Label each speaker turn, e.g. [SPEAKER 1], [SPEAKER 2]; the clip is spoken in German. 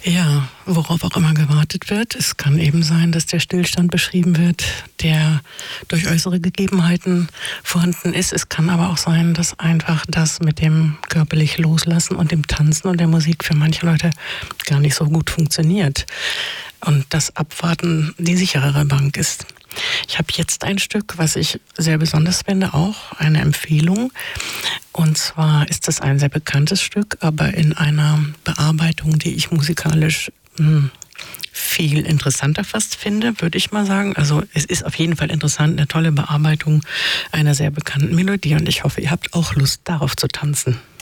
[SPEAKER 1] Ja, worauf auch immer gewartet wird. Es kann eben sein, dass der Stillstand beschrieben wird, der durch äußere Gegebenheiten vorhanden ist. Es kann aber auch sein, dass einfach das mit dem körperlich Loslassen und dem Tanzen und der Musik für manche Leute gar nicht so gut funktioniert. Und das Abwarten die sicherere Bank ist. Ich habe jetzt ein Stück, was ich sehr besonders finde, auch eine Empfehlung. Und zwar ist das ein sehr bekanntes Stück, aber in einer Bearbeitung, die ich musikalisch viel interessanter fast finde, würde ich mal sagen. Also es ist auf jeden Fall interessant, eine tolle Bearbeitung einer sehr bekannten Melodie und ich hoffe, ihr habt auch Lust, darauf zu tanzen.